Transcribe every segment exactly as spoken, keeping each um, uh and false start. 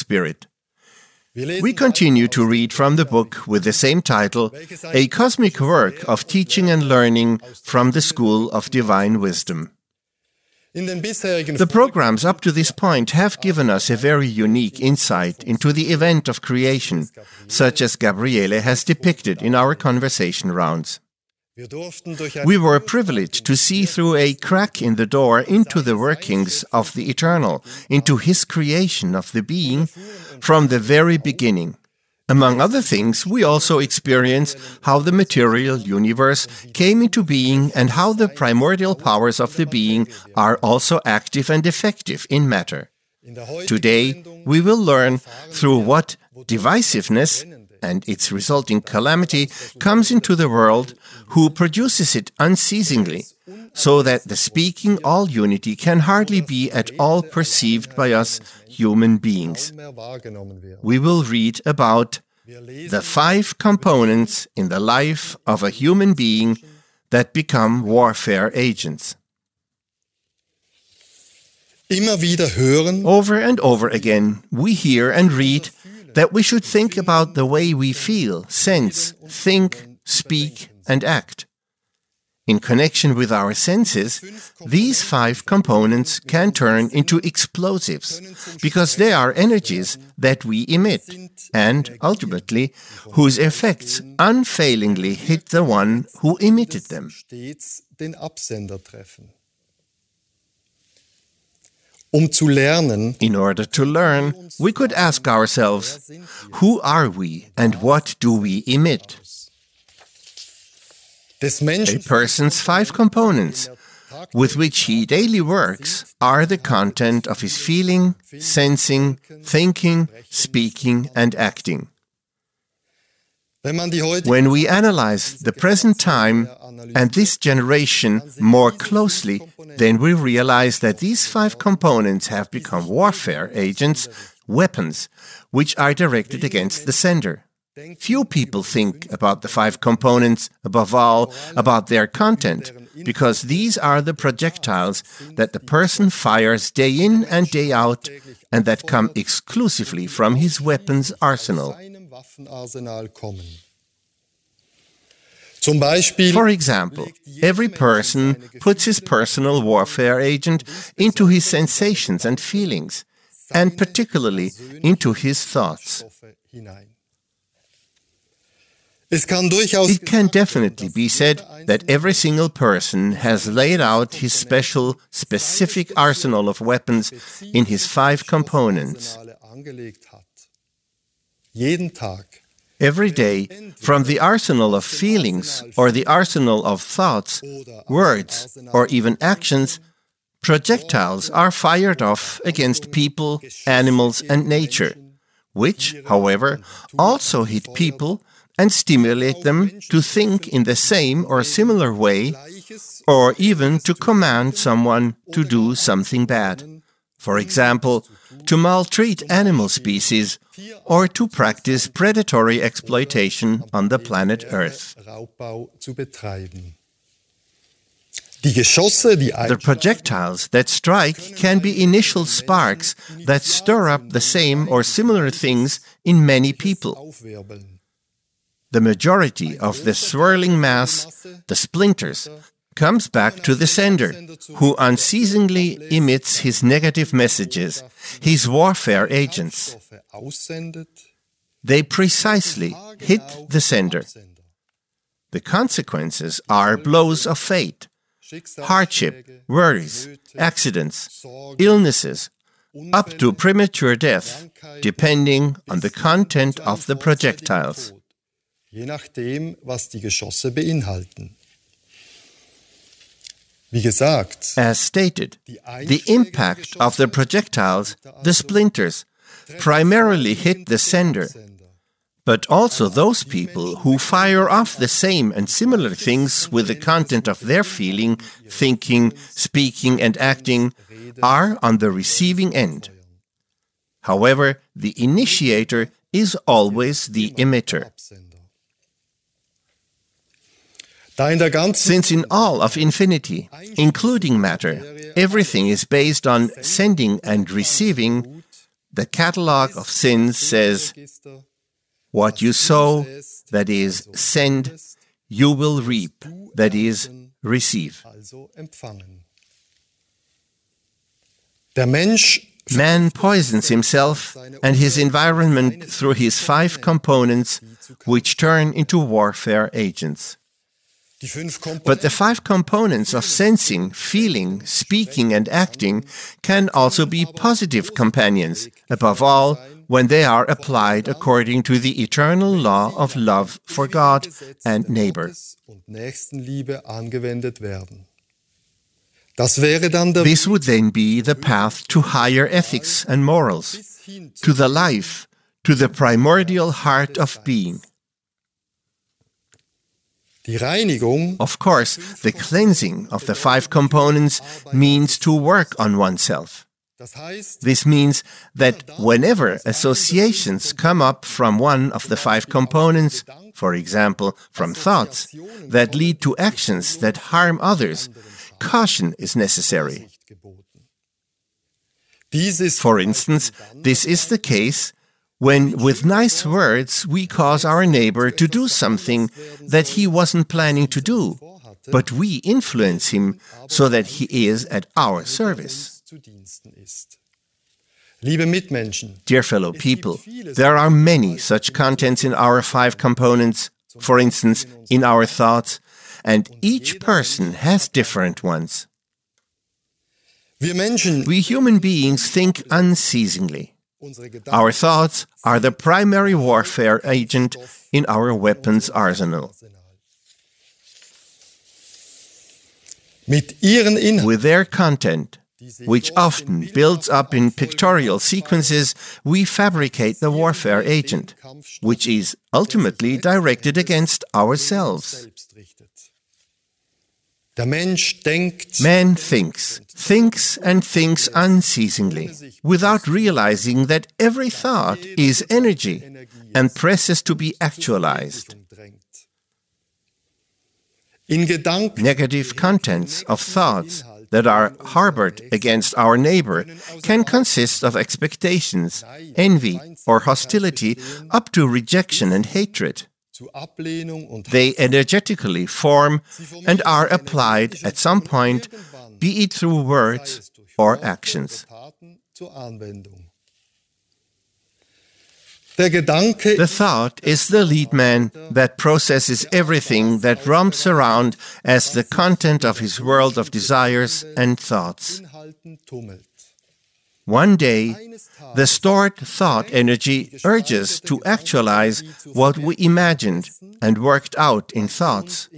spirit. We continue to read from the book with the same title, A Cosmic Work of Teaching and Learning from the School of Divine Wisdom. The programs up to this point have given us a very unique insight into the event of creation, such as Gabriele has depicted in our conversation rounds. We were privileged to see through a crack in the door into the workings of the Eternal, into His creation of the being from the very beginning. Among other things, we also experience how the material universe came into being and how the primordial powers of the being are also active and effective in matter. Today, we will learn through what divisiveness and its resulting calamity comes into the world, who produces it unceasingly, so that the speaking all unity can hardly be at all perceived by us human beings. We will read about the five components in the life of a human being that become warfare agents. Over and over again, we hear and read that we should think about the way we feel, sense, think, speak, and act. In connection with our senses, these five components can turn into explosives, because they are energies that we emit, and, ultimately, whose effects unfailingly hit the one who emitted them. In order to learn, we could ask ourselves, who are we and what do we emit? A person's five components, with which he daily works, are the content of his feeling, sensing, thinking, speaking, and acting. When we analyze the present time and this generation more closely, then we realize that these five components have become warfare agents, weapons, which are directed against the sender. Few people think about the five components, above all, about their content, because these are the projectiles that the person fires day in and day out, and that come exclusively from his weapons arsenal. For example, every person puts his personal warfare agent into his sensations and feelings, and particularly into his thoughts. It can definitely be said that every single person has laid out his special, specific arsenal of weapons in his five components. Every day, from the arsenal of feelings or the arsenal of thoughts, words, or even actions, projectiles are fired off against people, animals, and nature, which, however, also hit people and stimulate them to think in the same or similar way, or even to command someone to do something bad. For example, to maltreat animal species or to practice predatory exploitation on the planet Earth. The projectiles that strike can be initial sparks that stir up the same or similar things in many people. The majority of the swirling mass, the splinters, comes back to the sender, who unceasingly emits his negative messages, his warfare agents. They precisely hit the sender. The consequences are blows of fate, hardship, worries, accidents, illnesses, up to premature death, depending on the content of the projectiles. As stated, the impact of the projectiles, the splinters, primarily hit the sender, but also those people who fire off the same and similar things with the content of their feeling, thinking, speaking, and acting are on the receiving end. However, the initiator is always the emitter. Since in all of infinity, including matter, everything is based on sending and receiving, the catalogue of sins says, what you sow, that is, send, you will reap, that is, receive. Man poisons himself and his environment through his five components, which turn into warfare agents. But the five components of sensing, feeling, speaking, and acting can also be positive companions, above all, when they are applied according to the eternal law of love for God and neighbor. This would then be the path to higher ethics and morals, to the life, to the primordial heart of being. Of course, the cleansing of the five components means to work on oneself. This means that whenever associations come up from one of the five components, for example, from thoughts, that lead to actions that harm others, caution is necessary. For instance, this is the case when, with nice words, we cause our neighbor to do something that he wasn't planning to do, but we influence him so that he is at our service. Dear fellow people, there are many such contents in our five components, for instance, in our thoughts, and each person has different ones. We human beings think unceasingly. Our thoughts are the primary warfare agent in our weapons arsenal. With their content, which often builds up in pictorial sequences, we fabricate the warfare agent, which is ultimately directed against ourselves. Man thinks, thinks and thinks unceasingly, without realizing that every thought is energy and presses to be actualized. Negative contents of thoughts that are harbored against our neighbor can consist of expectations, envy, or hostility up to rejection and hatred. They energetically form and are applied at some point, be it through words or actions. The thought is the lead man that processes everything that romps around as the content of his world of desires and thoughts. One day, the stored thought energy urges to actualize what we imagined and worked out in thoughts.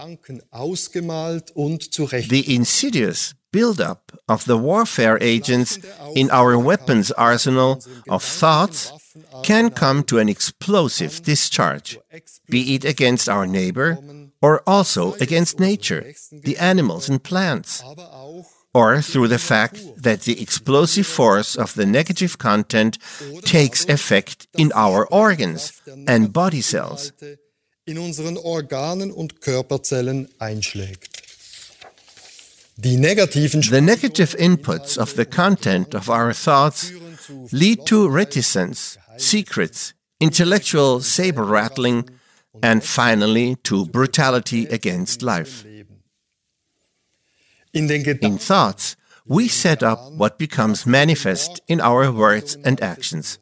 The insidious build-up of the warfare agents in our weapons arsenal of thoughts can come to an explosive discharge, be it against our neighbor or also against nature, the animals and plants, or through the fact that the explosive force of the negative content takes effect in our organs and body cells. The negative inputs of the content of our thoughts lead to reticence, secrets, intellectual saber-rattling, and finally to brutality against life. In thoughts, we set up what becomes manifest in our words and actions.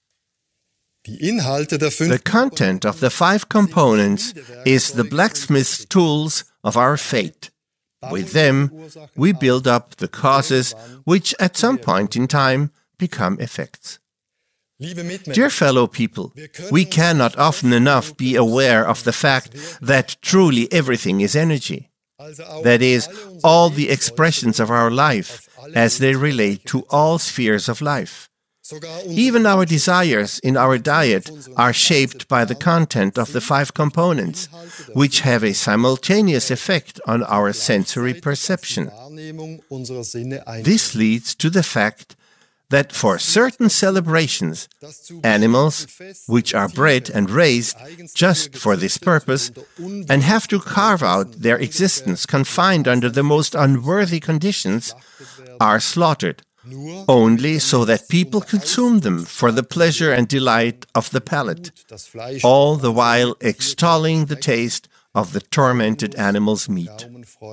The content of the five components is the blacksmith's tools of our fate. With them, we build up the causes which at some point in time become effects. Dear fellow people, we cannot often enough be aware of the fact that truly everything is energy. That is, all the expressions of our life as they relate to all spheres of life. Even our desires in our diet are shaped by the content of the five components, which have a simultaneous effect on our sensory perception. This leads to the fact that for certain celebrations, animals, which are bred and raised just for this purpose, and have to carve out their existence confined under the most unworthy conditions, are slaughtered, only so that people consume them for the pleasure and delight of the palate, all the while extolling the taste of the tormented animal's meat.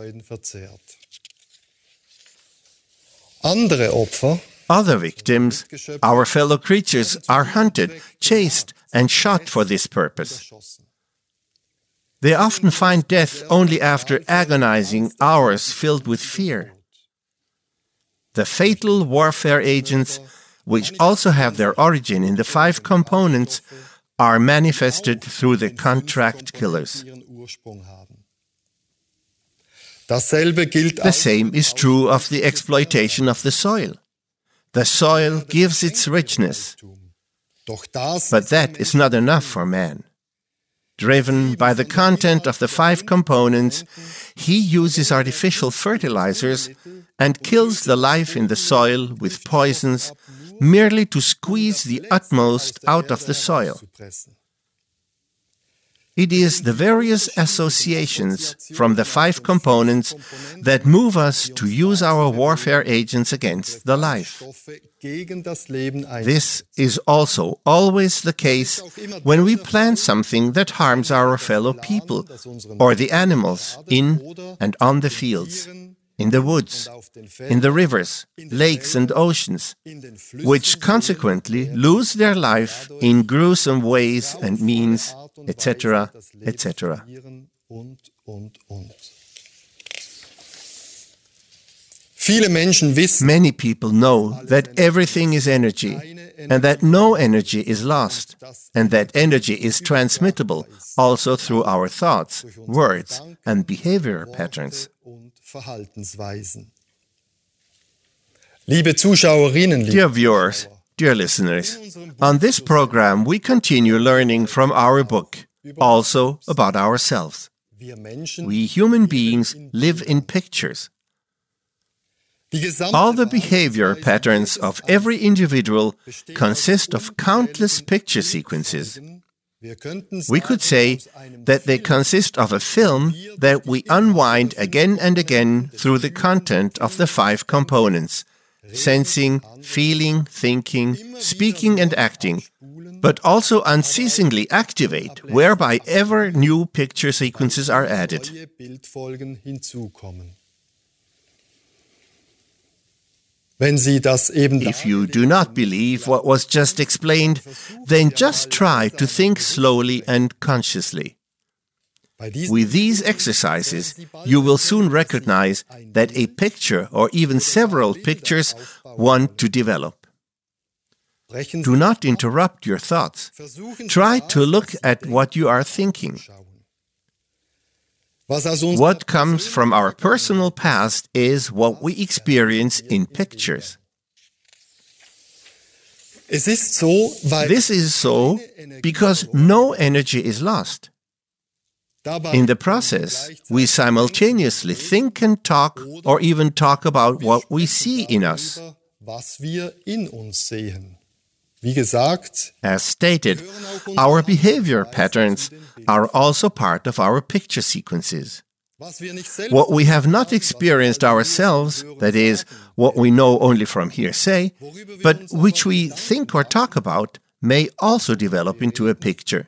Other victims, our fellow creatures, are hunted, chased, and shot for this purpose. They often find death only after agonizing hours filled with fear. The fatal warfare agents, which also have their origin in the five components, are manifested through the contract killers. The same is true of the exploitation of the soil. The soil gives its richness, but that is not enough for man. Driven by the content of the five components, he uses artificial fertilizers and kills the life in the soil with poisons merely to squeeze the utmost out of the soil. It is the various associations from the five components that move us to use our warfare agents against the life. This is also always the case when we plan something that harms our fellow people or the animals in and on the fields, in the woods, in the rivers, lakes and oceans, which consequently lose their life in gruesome ways and means, et cetera, et cetera. Many people know that everything is energy, and that no energy is lost, and that energy is transmittable also through our thoughts, words, and behavior patterns. Dear viewers, dear listeners, on this program we continue learning from our book, also about ourselves. We human beings live in pictures. All the behavior patterns of every individual consist of countless picture sequences. We could say that they consist of a film that we unwind again and again through the content of the five components: sensing, feeling, thinking, speaking and acting, but also unceasingly activate whereby ever new picture sequences are added. If you do not believe what was just explained, then just try to think slowly and consciously. With these exercises, you will soon recognize that a picture or even several pictures want to develop. Do not interrupt your thoughts. Try to look at what you are thinking. What comes from our personal past is what we experience in pictures. This is so because no energy is lost. In the process, we simultaneously think and talk, or even talk about what we see in us. As stated, our behavior patterns are also part of our picture sequences. What we have not experienced ourselves, that is, what we know only from hearsay, but which we think or talk about, may also develop into a picture.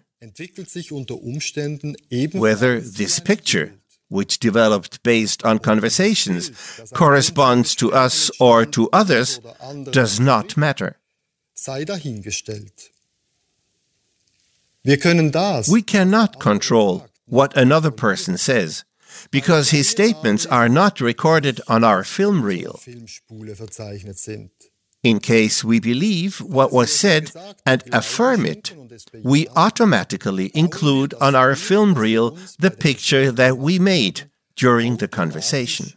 Whether this picture, which developed based on conversations, corresponds to us or to others, does not matter. We cannot control what another person says, because his statements are not recorded on our film reel. In case we believe what was said and affirm it, we automatically include on our film reel the picture that we made during the conversation.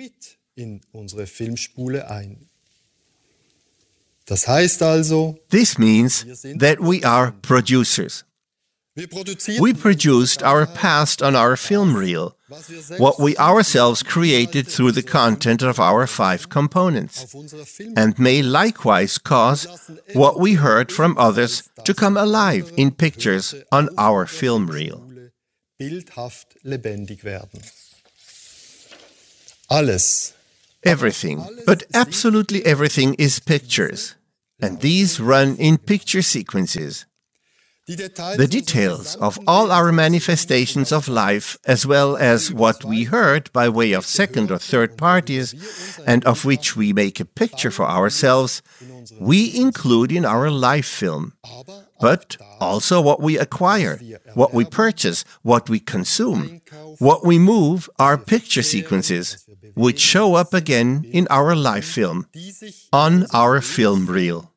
This means that we are producers. We produced our past on our film reel, what we ourselves created through the content of our five components, and may likewise cause what we heard from others to come alive in pictures on our film reel. Everything, but absolutely everything, is pictures, and these run in picture sequences. The details of all our manifestations of life, as well as what we heard by way of second or third parties, and of which we make a picture for ourselves, we include in our life film. But also what we acquire, what we purchase, what we consume, what we move are picture sequences, which show up again in our life film, on our film reel.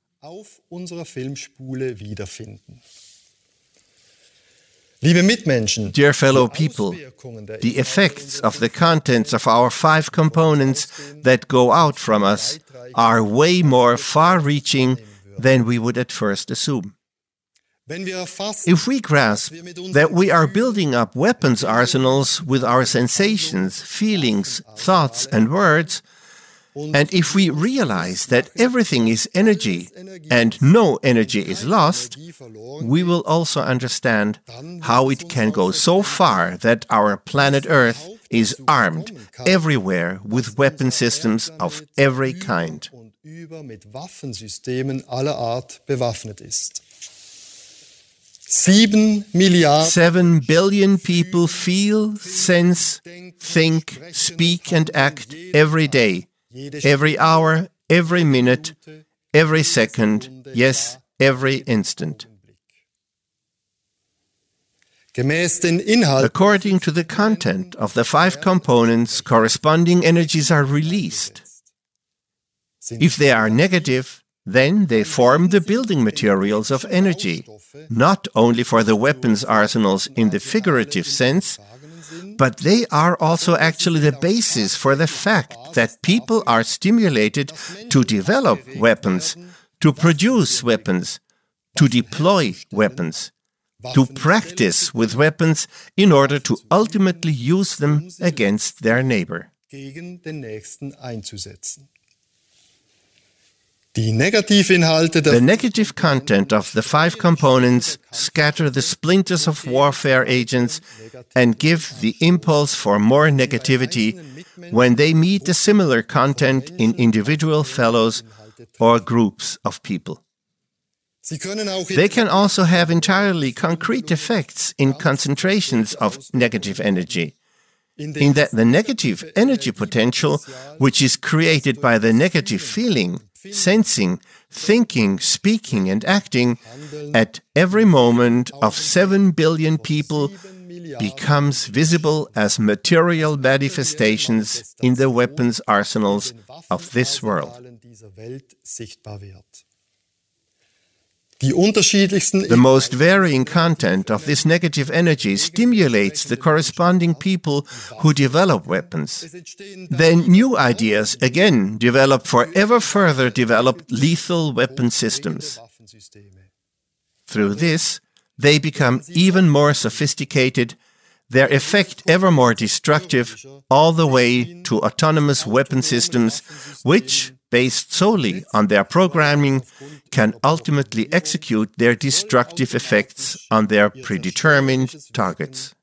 Dear fellow people, the effects of the contents of our five components that go out from us are way more far-reaching than we would at first assume. If we grasp that we are building up weapons arsenals with our sensations, feelings, thoughts, and words, and if we realize that everything is energy and no energy is lost, we will also understand how it can go so far that our planet Earth is armed everywhere with weapon systems of every kind. Seven billion people feel, sense, think, speak, and act every day. Every hour, every minute, every second, yes, every instant. According to the content of the five components, corresponding energies are released. If they are negative, then they form the building materials of energy, not only for the weapons arsenals in the figurative sense, but they are also actually the basis for the fact that people are stimulated to develop weapons, to produce weapons, to deploy weapons, to practice with weapons in order to ultimately use them against their neighbor. The negative content of the five components scatter the splinters of warfare agents and give the impulse for more negativity when they meet the similar content in individual fellows or groups of people. They can also have entirely concrete effects in concentrations of negative energy, in that the negative energy potential, which is created by the negative feeling, sensing, thinking, speaking, and acting at every moment of seven billion people becomes visible as material manifestations in the weapons arsenals of this world. The most varying content of this negative energy stimulates the corresponding people who develop weapons. Then new ideas again develop for ever further developed lethal weapon systems. Through this, they become even more sophisticated, their effect ever more destructive, all the way to autonomous weapon systems, which, based solely on their programming, can ultimately execute their destructive effects on their predetermined targets.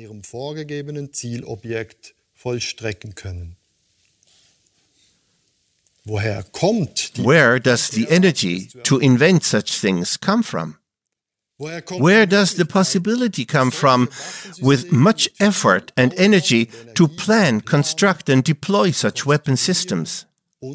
Where does the energy to invent such things come from? Where does the possibility come from, with much effort and energy, to plan, construct, and deploy such weapon systems?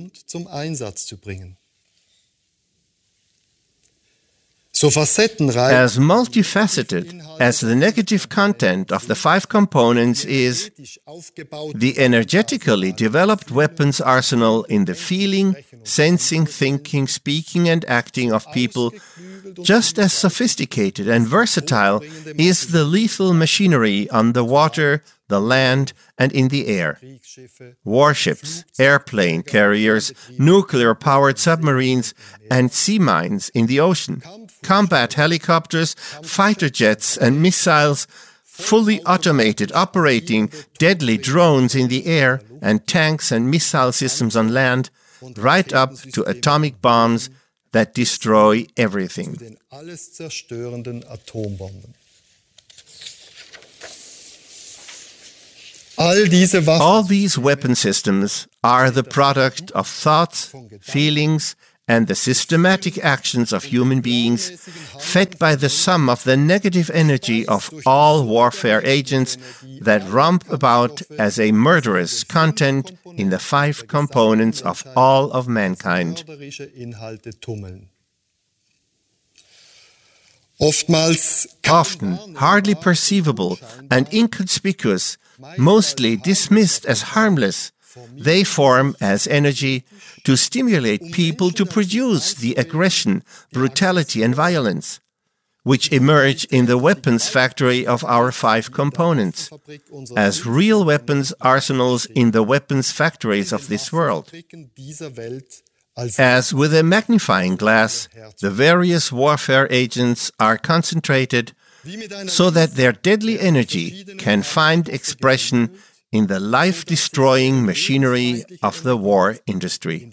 As multifaceted as the negative content of the five components is, the energetically developed weapons arsenal in the feeling, sensing, thinking, speaking, and acting of people, just as sophisticated and versatile is the lethal machinery on the water, the land, and in the air. Warships, airplane carriers, nuclear-powered submarines, and sea mines in the ocean, combat helicopters, fighter jets, and missiles, fully automated operating deadly drones in the air, and tanks and missile systems on land, right up to atomic bombs that destroy everything. All these weapon systems are the product of thoughts, feelings, and the systematic actions of human beings, fed by the sum of the negative energy of all warfare agents that romp about as a murderous content in the five components of all of mankind. Often hardly perceivable and inconspicuous, mostly dismissed as harmless, they form as energy to stimulate people to produce the aggression, brutality, and violence, which emerge in the weapons factory of our five components, as real weapons arsenals in the weapons factories of this world. As with a magnifying glass, the various warfare agents are concentrated so that their deadly energy can find expression in the life-destroying machinery of the war industry.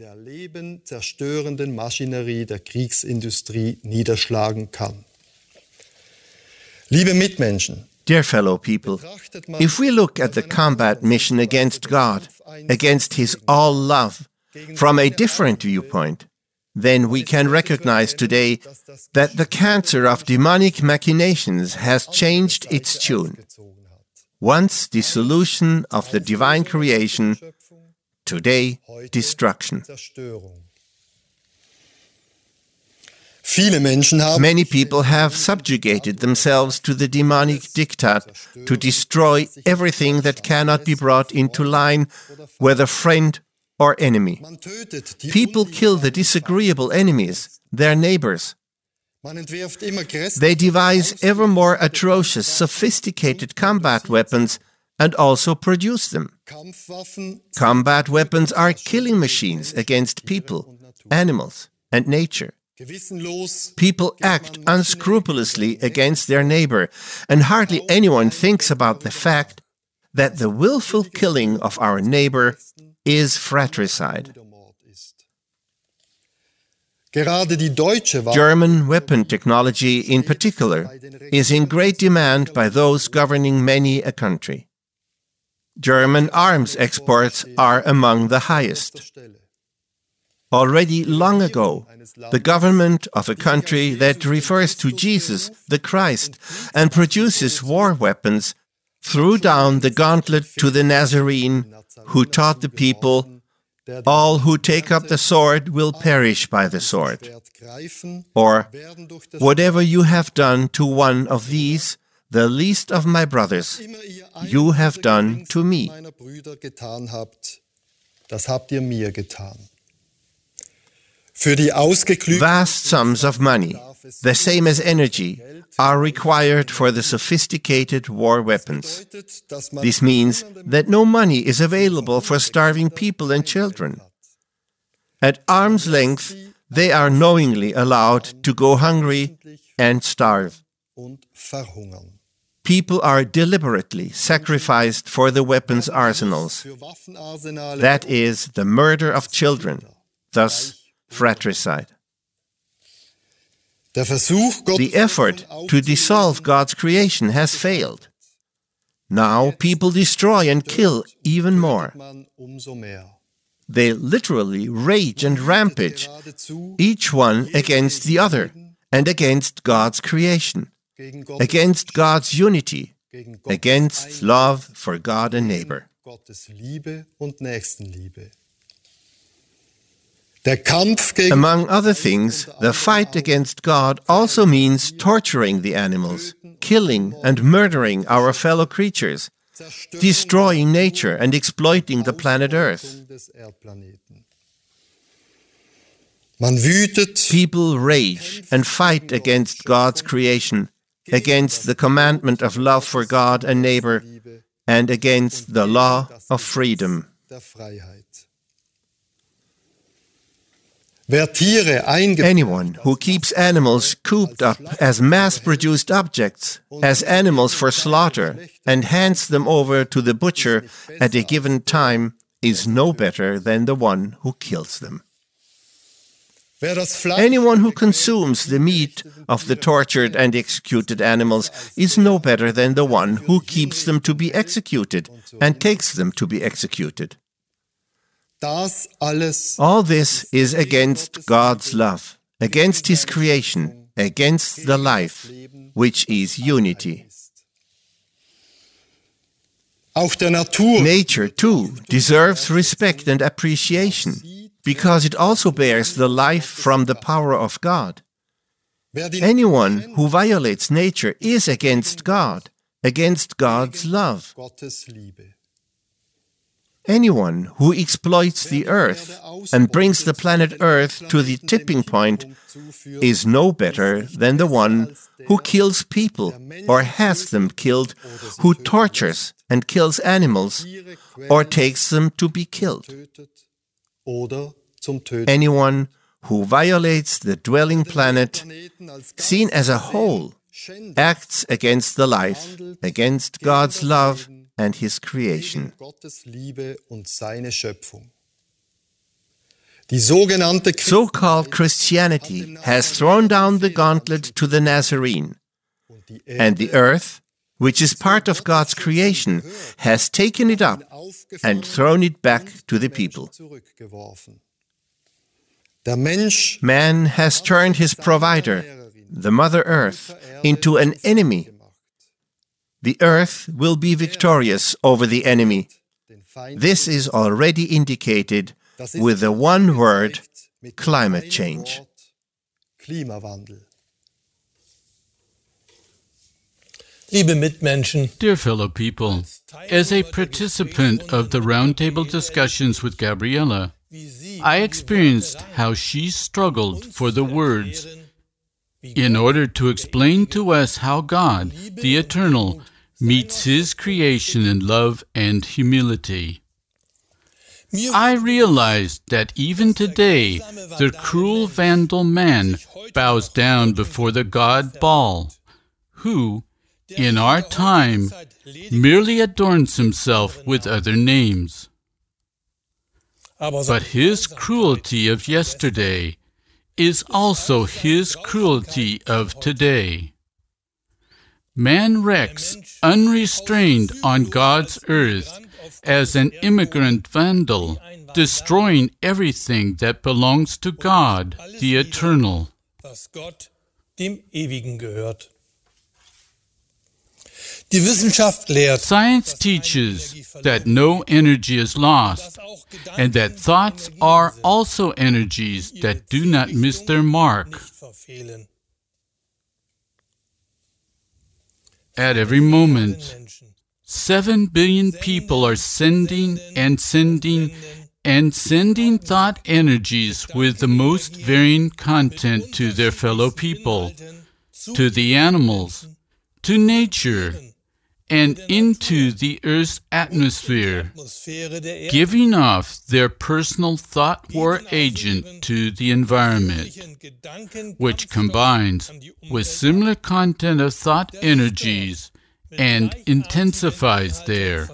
Dear fellow people, if we look at the combat mission against God, against His all-love, from a different viewpoint, then we can recognize today that the cancer of demonic machinations has changed its tune. Once dissolution of the divine creation, today destruction. Many people have subjugated themselves to the demonic diktat to destroy everything that cannot be brought into line, whether friend or enemy. People kill the disagreeable enemies, their neighbors. They devise ever more atrocious, sophisticated combat weapons and also produce them. Combat weapons are killing machines against people, animals, and nature. People act unscrupulously against their neighbor, and hardly anyone thinks about the fact that the willful killing of our neighbor is fratricide. German weapon technology, in particular, is in great demand by those governing many a country. German arms exports are among the highest. Already long ago, the government of a country that refers to Jesus, the Christ, and produces war weapons, threw down the gauntlet to the Nazarene, who taught the people, "All who take up the sword will perish by the sword." Or, "Whatever you have done to one of these, the least of my brothers, you have done to me." Vast sums of money, the same as energy, are required for the sophisticated war weapons. This means that no money is available for starving people and children. At arm's length, they are knowingly allowed to go hungry and starve. People are deliberately sacrificed for the weapons arsenals. That is the murder of children, thus fratricide. The effort to dissolve God's creation has failed. Now people destroy and kill even more. They literally rage and rampage, each one against the other, and against God's creation, against God's unity, against love for God and neighbor. Among other things, the fight against God also means torturing the animals, killing and murdering our fellow creatures, destroying nature and exploiting the planet Earth. People rage and fight against God's creation, against the commandment of love for God and neighbor, and against the law of freedom. Anyone who keeps animals cooped up as mass-produced objects, as animals for slaughter, and hands them over to the butcher at a given time is no better than the one who kills them. Anyone who consumes the meat of the tortured and executed animals is no better than the one who keeps them to be executed and takes them to be executed. All this is against God's love, against His creation, against the life, which is unity. Nature, too, deserves respect and appreciation, because it also bears the life from the power of God. Anyone who violates nature is against God, against God's love. Anyone who exploits the earth and brings the planet Earth to the tipping point is no better than the one who kills people or has them killed, who tortures and kills animals or takes them to be killed. Anyone who violates the dwelling planet, seen as a whole, acts against the life, against God's love and His creation. So-called Christianity has thrown down the gauntlet to the Nazarene, and the earth, which is part of God's creation, has taken it up and thrown it back to the people. Man has turned his provider, the Mother Earth, into an enemy. The earth will be victorious over the enemy. This is already indicated with the one word, climate change. Dear fellow people, as a participant of the roundtable discussions with Gabriela, I experienced how she struggled for the words in order to explain to us how God, the Eternal, meets His creation in love and humility. I realized that even today, the cruel vandal man bows down before the god Baal, who, in our time, merely adorns himself with other names. But his cruelty of yesterday is also his cruelty of today. Man wrecks unrestrained on God's earth as an immigrant vandal, destroying everything that belongs to God, the Eternal. Science teaches that no energy is lost, and that thoughts are also energies that do not miss their mark. At every moment, seven billion people are sending and sending and sending thought energies with the most varying content to their fellow people, to the animals, to nature, and into the Earth's atmosphere, giving off their personal thought war agent to the environment, which combines with similar content of thought energies and intensifies there.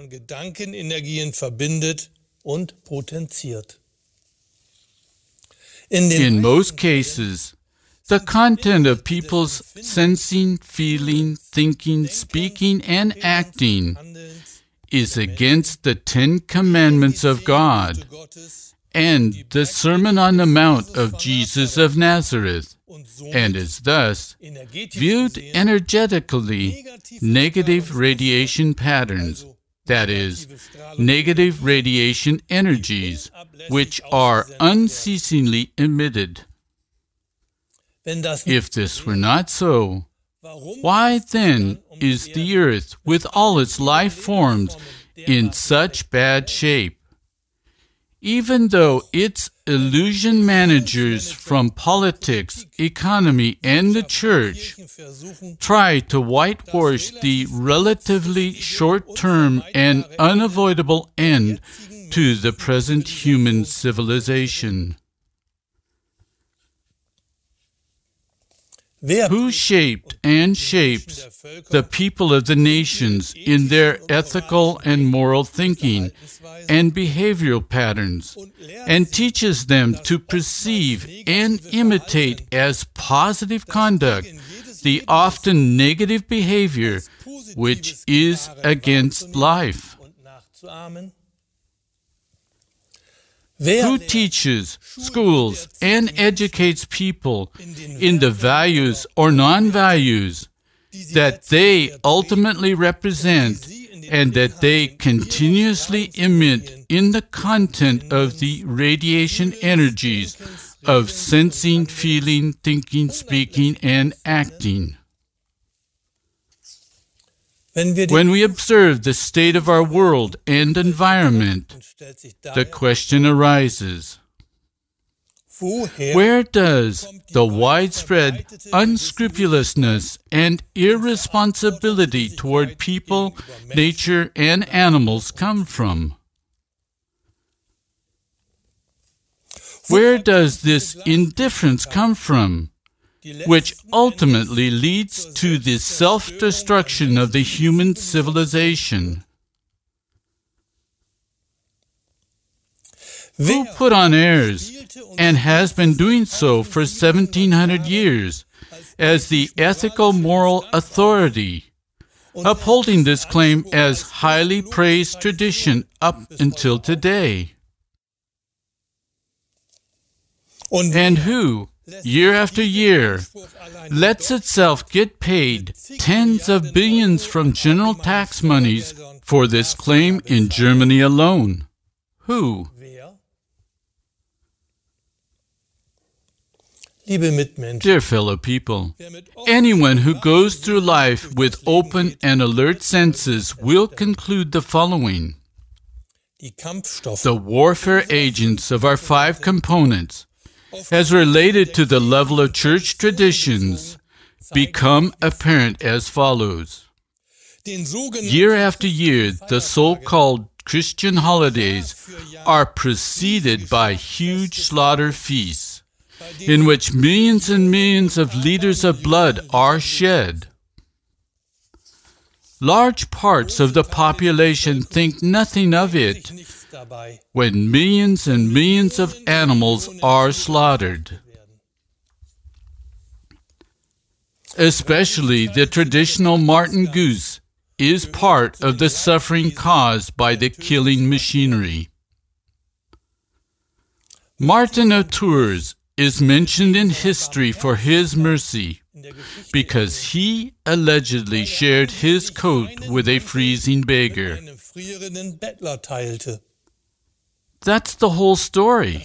In most cases, the content of people's sensing, feeling, thinking, speaking, and acting is against the Ten Commandments of God and the Sermon on the Mount of Jesus of Nazareth, and is thus viewed energetically negative radiation patterns, that is, negative radiation energies, which are unceasingly emitted. If this were not so, why then is the earth, with all its life forms, in such bad shape? Even though its illusion managers from politics, economy, and the church try to whitewash the relatively short-term and unavoidable end to the present human civilization. Who shaped and shapes the people of the nations in their ethical and moral thinking and behavioral patterns, and teaches them to perceive and imitate as positive conduct the often negative behavior which is against life? Who teaches, schools, and educates people in the values or non-values that they ultimately represent and that they continuously emit in the content of the radiation energies of sensing, feeling, thinking, speaking, and acting? When we observe the state of our world and environment, the question arises, where does the widespread unscrupulousness and irresponsibility toward people, nature, and animals come from? Where does this indifference come from, which ultimately leads to the self-destruction of the human civilization? Who put on airs, and has been doing so for seventeen hundred years, as the ethical moral authority, upholding this claim as highly praised tradition up until today? And who, year after year, lets itself get paid tens of billions from general tax monies for this claim in Germany alone? Who? Dear fellow people, anyone who goes through life with open and alert senses will conclude the following. The warfare agents of our five components, as related to the level of church traditions, become apparent as follows. Year after year, the so-called Christian holidays are preceded by huge slaughter feasts, in which millions and millions of liters of blood are shed. Large parts of the population think nothing of it when millions and millions of animals are slaughtered. Especially the traditional marten goose is part of the suffering caused by the killing machinery. Martin of Tours is mentioned in history for his mercy, because he allegedly shared his coat with a freezing beggar. That's the whole story.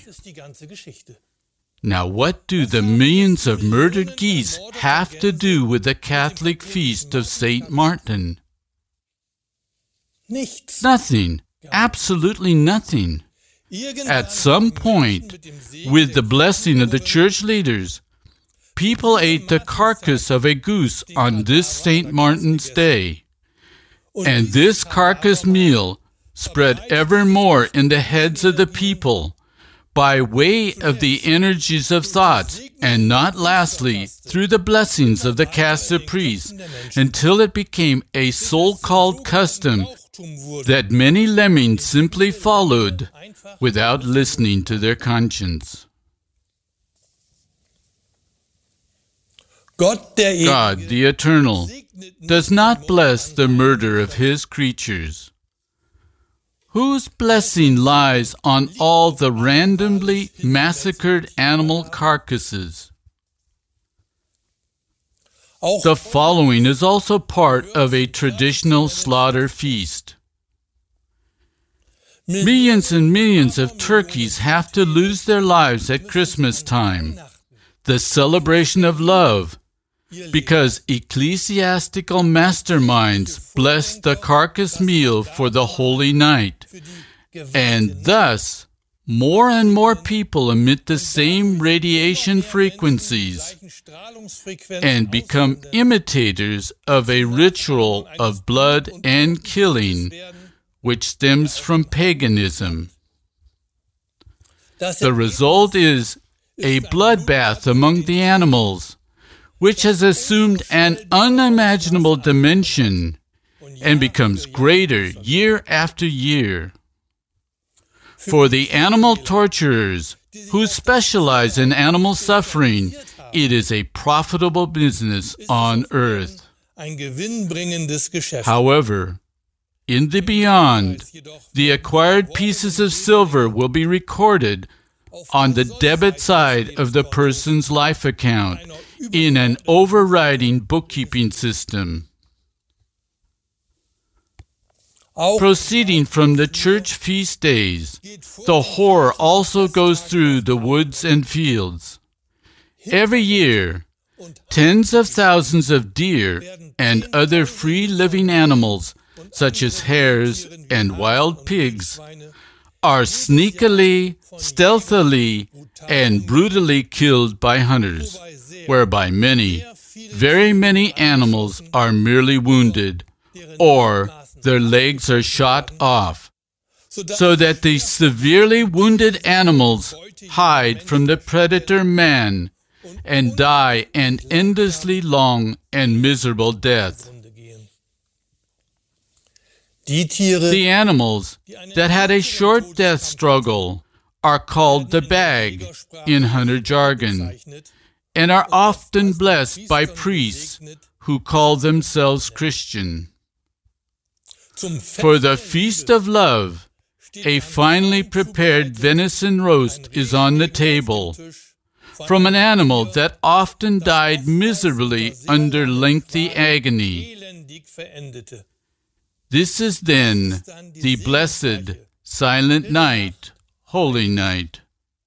Now, what do the millions of murdered geese have to do with the Catholic feast of Saint Martin? Nothing. Absolutely nothing. At some point, with the blessing of the church leaders, people ate the carcass of a goose on this Saint Martin's Day, and this carcass meal spread ever more in the heads of the people by way of the energies of thought, and not lastly through the blessings of the Catholic priests, until it became a so-called custom that many lemmings simply followed without listening to their conscience. God, the Eternal, does not bless the murder of His creatures. Whose blessing lies on all the randomly massacred animal carcasses? The following is also part of a traditional slaughter feast. Millions and millions of turkeys have to lose their lives at Christmas time, the celebration of love, because ecclesiastical masterminds bless the carcass meal for the holy night, and thus more and more people emit the same radiation frequencies and become imitators of a ritual of blood and killing, which stems from paganism. The result is a bloodbath among the animals, which has assumed an unimaginable dimension and becomes greater year after year. For the animal torturers who specialize in animal suffering, it is a profitable business on earth. However, in the beyond, the acquired pieces of silver will be recorded on the debit side of the person's life account in an overriding bookkeeping system. Proceeding from the church feast days, the whore also goes through the woods and fields. Every year, tens of thousands of deer and other free-living animals, such as hares and wild pigs, are sneakily, stealthily, and brutally killed by hunters, whereby many, very many animals are merely wounded, or their legs are shot off, so that the severely wounded animals hide from the predator man and die an endlessly long and miserable death. The animals that had a short death struggle are called the bag in hunter jargon, and are often blessed by priests who call themselves Christian. For the Feast of Love, a finely prepared venison roast is on the table, from an animal that often died miserably under lengthy agony. This is then the blessed, silent night, holy night.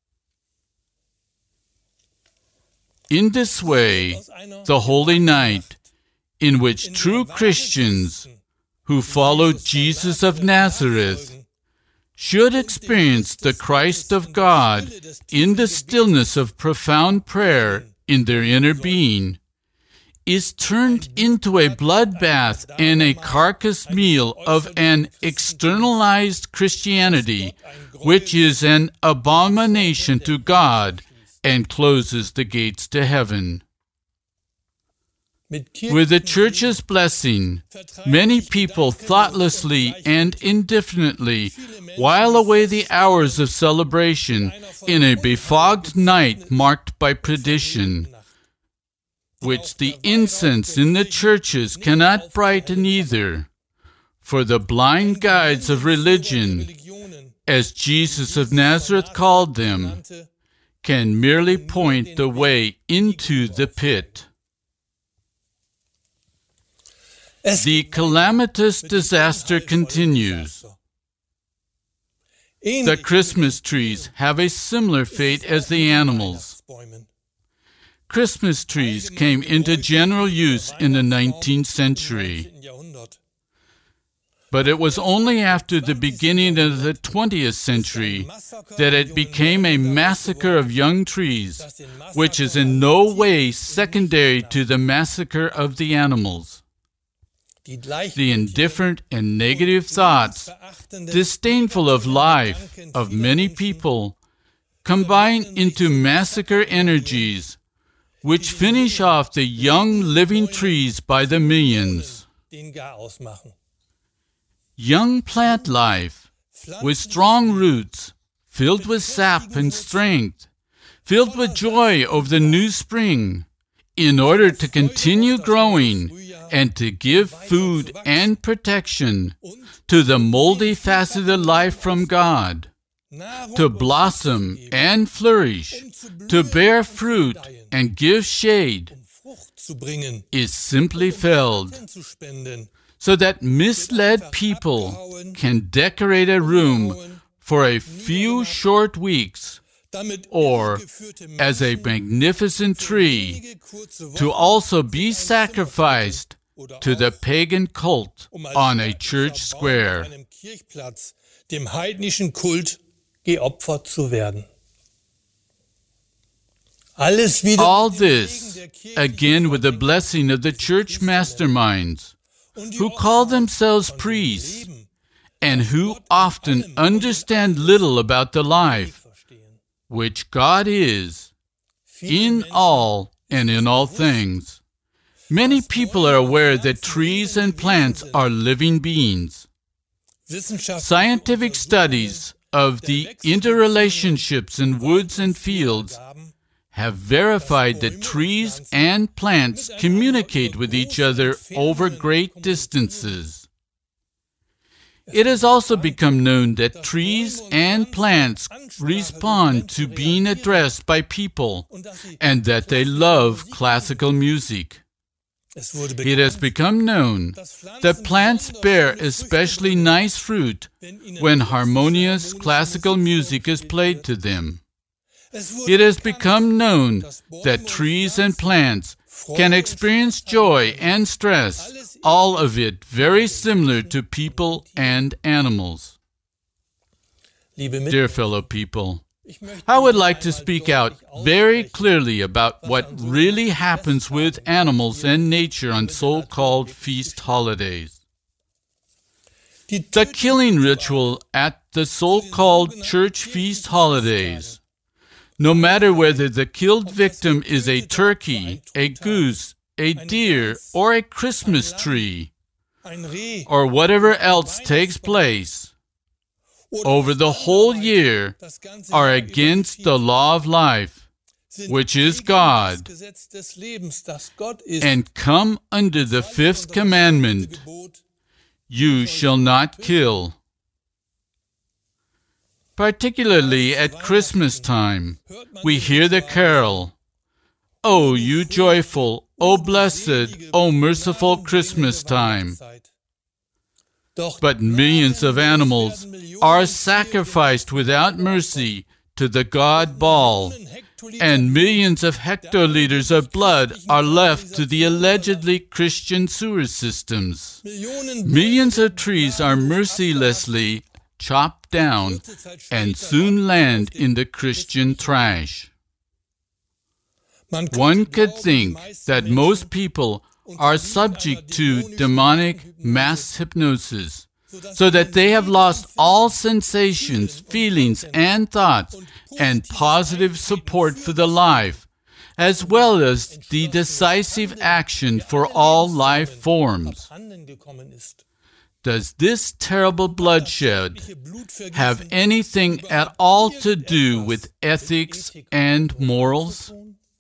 In this way, the holy night, in which true Christians who follow Jesus of Nazareth should experience the Christ of God in the stillness of profound prayer in their inner being, is turned into a bloodbath and a carcass meal of an externalized Christianity, which is an abomination to God and closes the gates to heaven. With the Church's blessing, many people thoughtlessly and indifferently while away the hours of celebration in a befogged night marked by perdition, which the incense in the churches cannot brighten either, for the blind guides of religion, as Jesus of Nazareth called them, can merely point the way into the pit. The calamitous disaster continues. The Christmas trees have a similar fate as the animals. Christmas trees came into general use in the nineteenth century. But it was only after the beginning of the twentieth century that it became a massacre of young trees, which is in no way secondary to the massacre of the animals. The indifferent and negative thoughts, disdainful of life, of many people, combine into massacre energies, which finish off the young living trees by the millions. Young plant life, with strong roots, filled with sap and strength, filled with joy over the new spring, in order to continue growing and to give food and protection to the multifaceted life from God, to blossom and flourish, to bear fruit and give shade, is simply felled, so that misled people can decorate a room for a few short weeks, or as a magnificent tree, to also be sacrificed to the pagan cult on a church square. All this, again with the blessing of the church masterminds, who call themselves priests, and who often understand little about the life which God is, in all, and in all things. Many people are aware that trees and plants are living beings. Scientific studies of the interrelationships in woods and fields have verified that trees and plants communicate with each other over great distances. It has also become known that trees and plants respond to being addressed by people and that they love classical music. It has become known that plants bear especially nice fruit when harmonious classical music is played to them. It has become known that trees and plants can experience joy and stress, all of it very similar to people and animals. Dear fellow people, I would like to speak out very clearly about what really happens with animals and nature on so-called feast holidays. The killing ritual at the so-called church feast holidays, no matter whether the killed victim is a turkey, a goose, a deer, or a Christmas tree, or whatever else takes place, over the whole year are against the law of life, which is God, and come under the fifth commandment, you shall not kill. Particularly at Christmas time, we hear the carol, "O you joyful, O blessed, O merciful Christmas time." But millions of animals are sacrificed without mercy to the god Baal, and millions of hectoliters of blood are left to the allegedly Christian sewer systems. Millions of trees are mercilessly chopped down and soon land in the Christian trash. One could think that most people are subject to demonic mass hypnosis, so that they have lost all sensations, feelings, and thoughts, and positive support for the life, as well as the decisive action for all life forms. Does this terrible bloodshed have anything at all to do with ethics and morals?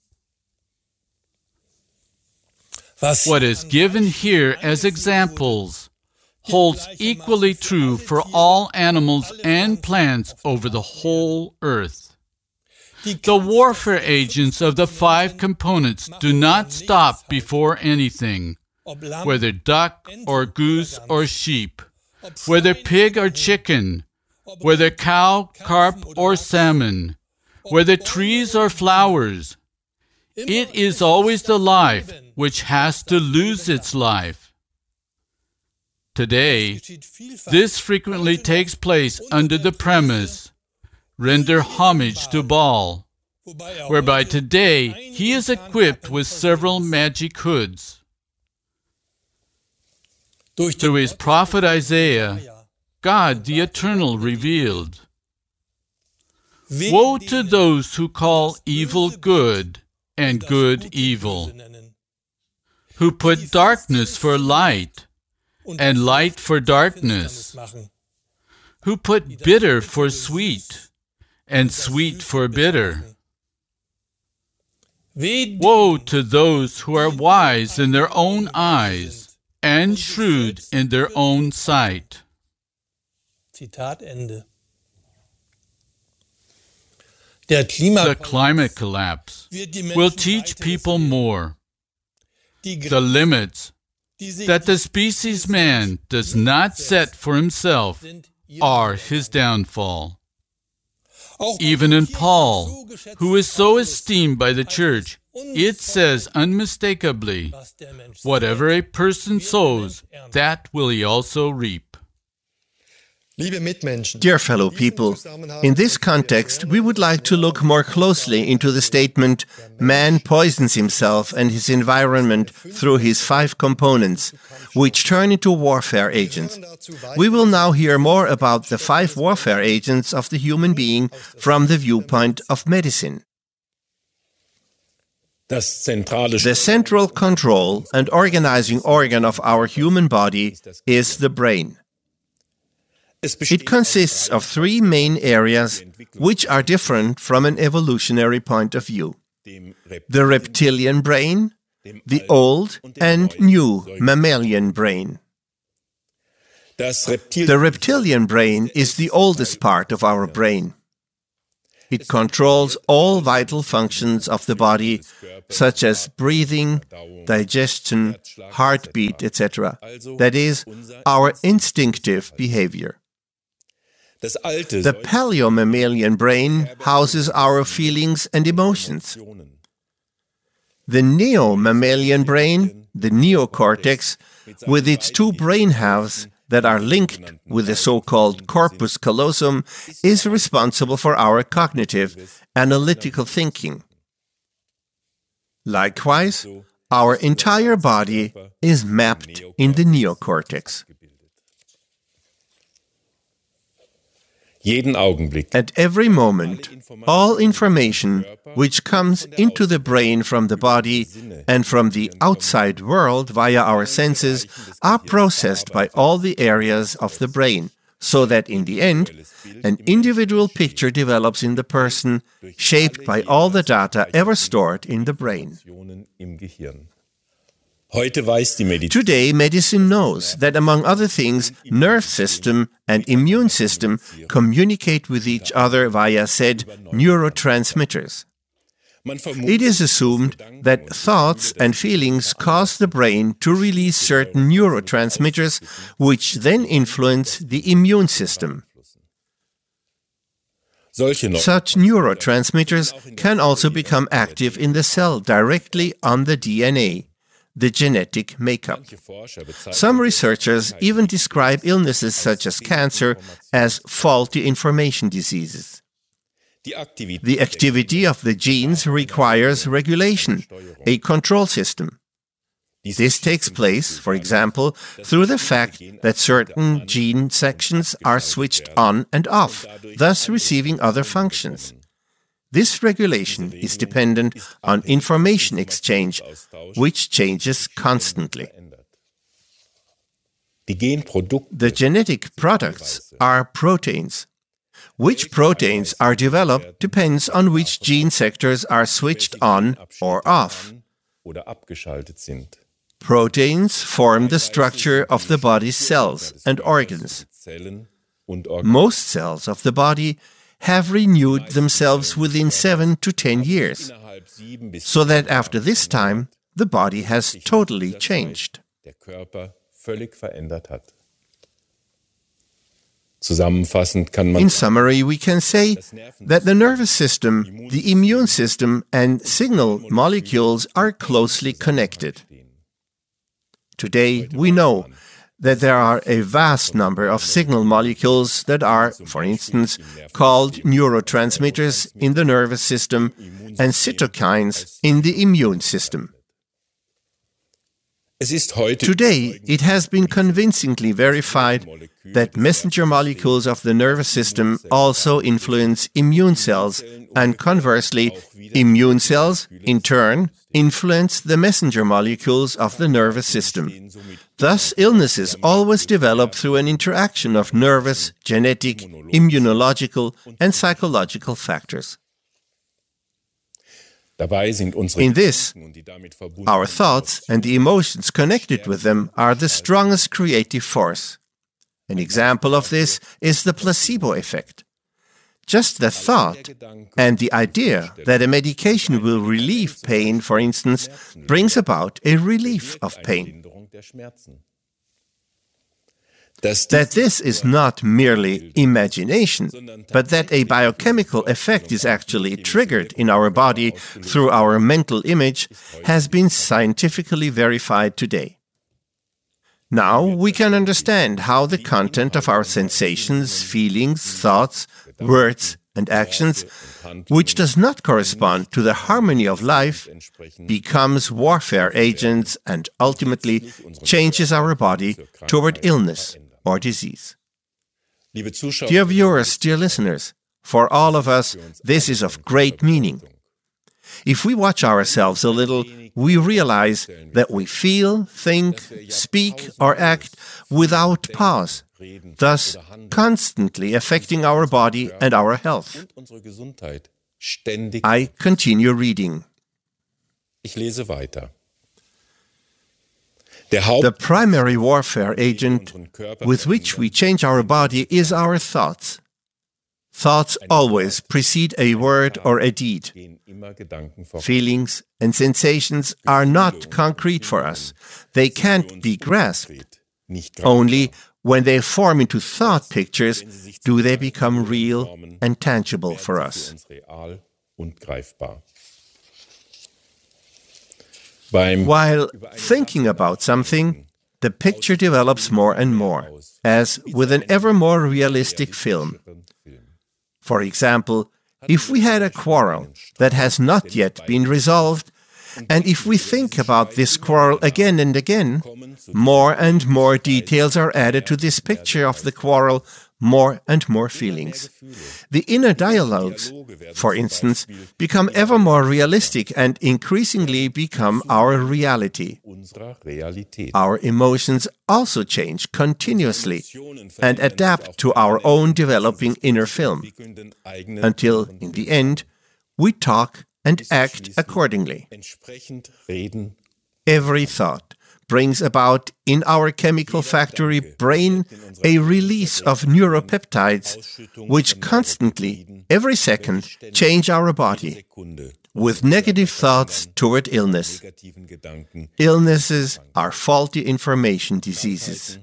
What is given here as examples holds equally true for all animals and plants over the whole earth. The warfare agents of the five components do not stop before anything, whether duck or goose or sheep, whether pig or chicken, whether cow, carp, or salmon, whether trees or flowers. It is always the life which has to lose its life. Today, this frequently takes place under the premise, render homage to Baal, whereby today he is equipped with several magic hoods. Through his prophet Isaiah, God the Eternal revealed, "Woe to those who call evil good and good evil, who put darkness for light and light for darkness, who put bitter for sweet and sweet for bitter. Woe to those who are wise in their own eyes and shrewd in their own sight." The climate collapse will teach people more. The limits that the species man does not set for himself are his downfall. Even in Paul, who is so esteemed by the church, it says unmistakably, "Whatever a person sows, that will he also reap." Dear fellow people, in this context, we would like to look more closely into the statement, "Man poisons himself and his environment through his five components, which turn into warfare agents." We will now hear more about the five warfare agents of the human being from the viewpoint of medicine. The central control and organizing organ of our human body is the brain. It consists of three main areas which are different from an evolutionary point of view: the reptilian brain, the old and new mammalian brain. The reptilian brain is the oldest part of our brain. It controls all vital functions of the body, such as breathing, digestion, heartbeat, et cetera. That is, our instinctive behavior. The paleomammalian brain houses our feelings and emotions. The neo-mammalian brain, the neocortex, with its two brain halves that are linked with the so-called corpus callosum, is responsible for our cognitive, analytical thinking. Likewise, our entire body is mapped in the neocortex. At every moment, all information which comes into the brain from the body and from the outside world via our senses are processed by all the areas of the brain, so that in the end, an individual picture develops in the person, shaped by all the data ever stored in the brain. Today, medicine knows that, among other things, nerve system and immune system communicate with each other via said neurotransmitters. It is assumed that thoughts and feelings cause the brain to release certain neurotransmitters, which then influence the immune system. Such neurotransmitters can also become active in the cell directly on the D N A. The genetic makeup. Some researchers even describe illnesses such as cancer as faulty information diseases. The activity of the genes requires regulation, a control system. This takes place, for example, through the fact that certain gene sections are switched on and off, thus receiving other functions. This regulation is dependent on information exchange, which changes constantly. The genetic products are proteins. Which proteins are developed depends on which gene sectors are switched on or off. Proteins form the structure of the body's cells and organs. Most cells of the body have renewed themselves within seven to ten years, so that after this time, the body has totally changed. In summary, we can say that the nervous system, the immune system, and signal molecules are closely connected. Today, we know that there are a vast number of signal molecules that are, for instance, called neurotransmitters in the nervous system and cytokines in the immune system. Today, it has been convincingly verified that messenger molecules of the nervous system also influence immune cells, and conversely, immune cells, in turn, influence the messenger molecules of the nervous system. Thus, illnesses always develop through an interaction of nervous, genetic, immunological, and psychological factors. In this, our thoughts and the emotions connected with them are the strongest creative force. An example of this is the placebo effect. Just the thought and the idea that a medication will relieve pain, for instance, brings about a relief of pain. That this is not merely imagination, but that a biochemical effect is actually triggered in our body through our mental image, has been scientifically verified today. Now we can understand how the content of our sensations, feelings, thoughts, words, and actions, which does not correspond to the harmony of life, becomes warfare agents and ultimately changes our body toward illness or disease. Dear viewers, dear listeners, for all of us, this is of great meaning. If we watch ourselves a little, we realize that we feel, think, speak, or act without pause, thus constantly affecting our body and our health. I continue reading. The primary warfare agent with which we change our body is our thoughts. Thoughts always precede a word or a deed. Feelings and sensations are not concrete for us. They can't be grasped. Only when they form into thought pictures do they become real and tangible for us. While thinking about something, the picture develops more and more, as with an ever more realistic film. For example, if we had a quarrel that has not yet been resolved, and if we think about this quarrel again and again, more and more details are added to this picture of the quarrel, more and more feelings. The inner dialogues, for instance, become ever more realistic and increasingly become our reality. Our emotions also change continuously and adapt to our own developing inner film, until, in the end, we talk and act accordingly. Every thought brings about in our chemical factory brain a release of neuropeptides which constantly, every second, change our body, with negative thoughts toward illness. Illnesses are faulty information diseases.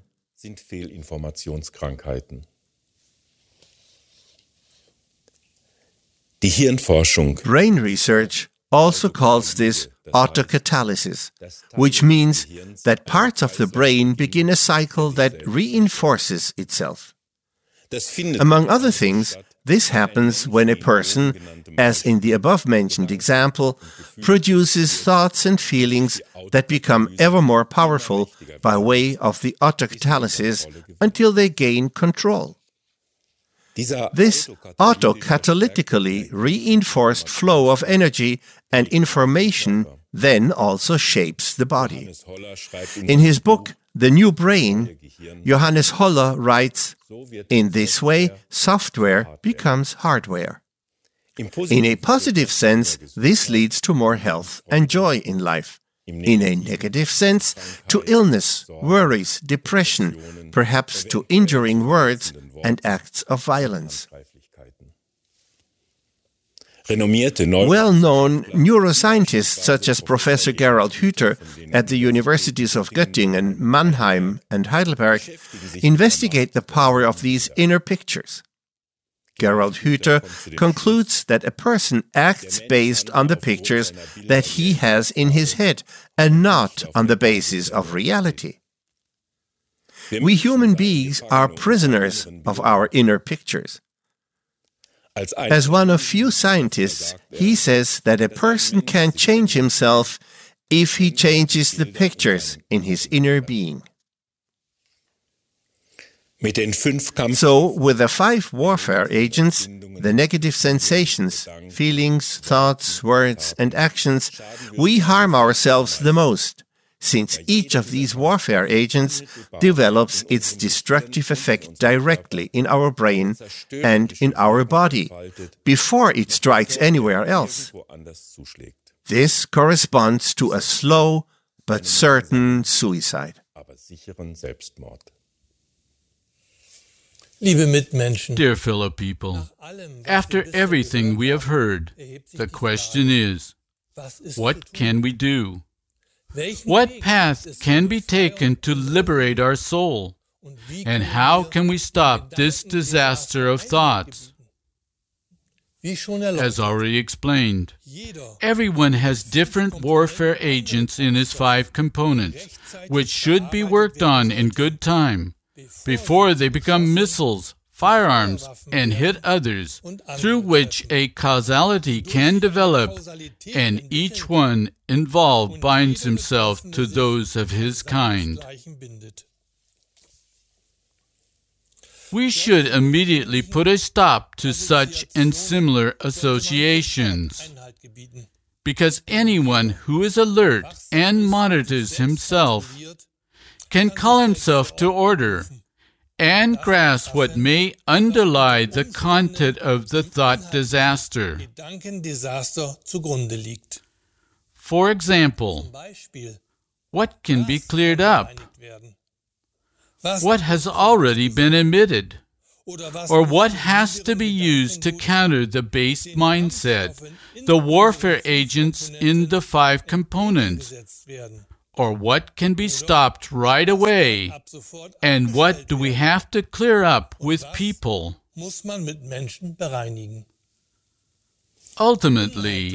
Brain research also calls this autocatalysis, which means that parts of the brain begin a cycle that reinforces itself. Among other things, this happens when a person, as in the above-mentioned example, produces thoughts and feelings that become ever more powerful by way of the autocatalysis until they gain control. This autocatalytically reinforced flow of energy and information then also shapes the body. In his book, The New Brain, Johannes Holler writes, "In this way, software becomes hardware." In a positive sense, this leads to more health and joy in life. In a negative sense, to illness, worries, depression, perhaps to injuring words and acts of violence. Well-known neuroscientists such as Professor Gerald Hüther at the universities of Göttingen, Mannheim, and Heidelberg investigate the power of these inner pictures. Gerald Hüther concludes that a person acts based on the pictures that he has in his head and not on the basis of reality. We human beings are prisoners of our inner pictures. As one of few scientists, he says that a person can change himself if he changes the pictures in his inner being. So, with the five warfare agents, the negative sensations, feelings, thoughts, words, and actions, we harm ourselves the most, since each of these warfare agents develops its destructive effect directly in our brain and in our body, before it strikes anywhere else. This corresponds to a slow but certain suicide. Dear fellow people, after everything we have heard, the question is, what can we do? What path can be taken to liberate our soul? And how can we stop this disaster of thoughts? As already explained, everyone has different warfare agents in his five components, which should be worked on in good time, before they become missiles, firearms, and hit others, through which a causality can develop, and each one involved binds himself to those of his kind. We should immediately put a stop to such and similar associations. because anyone who is alert and monitors himself can call himself to order and grasp what may underlie the content of the thought disaster. For example, what can be cleared up? What has already been omitted? Or what has to be used to counter the base mindset, the warfare agents in the five components? Or what can be stopped right away? And what do we have to clear up with people? Ultimately,